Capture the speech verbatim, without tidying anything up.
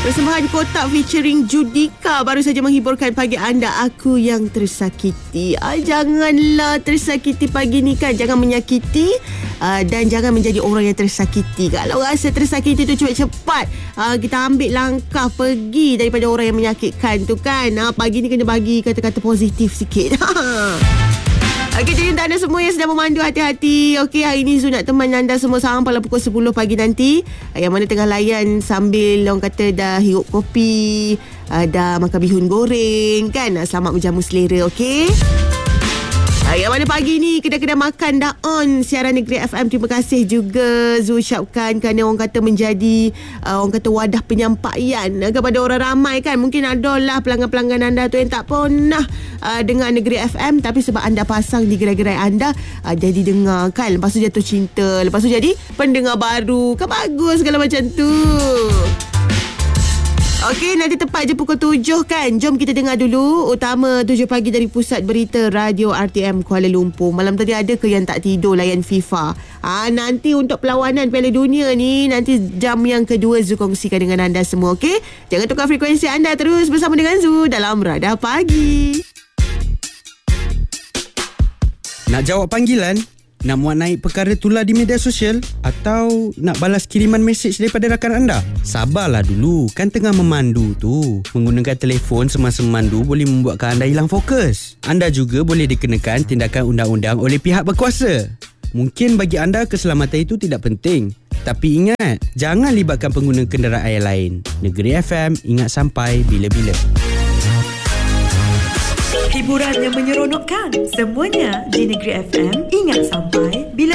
Persembahan Kotak featuring Judika baru saja menghiburkan pagi anda. Aku yang tersakiti. Ah, janganlah tersakiti pagi ni kan. Jangan menyakiti uh, dan jangan menjadi orang yang tersakiti. Kalau rasa tersakiti tu cepat-cepat uh, kita ambil langkah pergi daripada orang yang menyakitkan tu kan. Ah, pagi ni kena bagi kata-kata positif sikit. Okey, jadi untuk anda semua yang sedang memandu, hati-hati. Okey, hari ni Zul nak teman anda semua sampai pukul sepuluh pagi nanti. Yang mana tengah layan sambil orang kata dah hirup kopi, dah makan bihun goreng kan. Selamat menjamu selera, okey? Yang mana pagi ni kedai-kedai makan dah on siaran Negeri F M. Terima kasih juga Zul ucapkan kerana orang kata menjadi uh, orang kata wadah penyampaian kepada orang ramai kan. Mungkin adalah pelanggan-pelanggan anda tu yang tak pernah uh, dengar Negeri F M, tapi sebab anda pasang di gerai-gerai anda uh, jadi dengar kan. Lepas tu jatuh cinta, lepas tu jadi pendengar baru kan. Bagus segala macam tu. Okey, nanti tepat je pukul tujuh kan. Jom kita dengar dulu utama tujuh pagi dari Pusat Berita Radio R T M Kuala Lumpur. Malam tadi ada ke yang tak tidur layan FIFA? Ah, nanti untuk perlawanan Piala Dunia ni, nanti jam yang kedua Zul kongsikan dengan anda semua, okey? Jangan tukar frekuensi anda, terus bersama dengan Zul dalam Radar Pagi. Nak jawab panggilan? Nak muat naik perkara tular di media sosial? Atau nak balas kiriman mesej daripada rakan anda? Sabarlah dulu, kan tengah memandu tu. Menggunakan telefon semasa memandu boleh membuatkan anda hilang fokus. Anda juga boleh dikenakan tindakan undang-undang oleh pihak berkuasa. Mungkin bagi anda keselamatan itu tidak penting. Tapi ingat, jangan libatkan pengguna kenderaan yang lain. Negeri F M, ingat sampai bila-bila. Hiburan yang menyeronokkan, semuanya di Negeri F M. Ingat sampai bila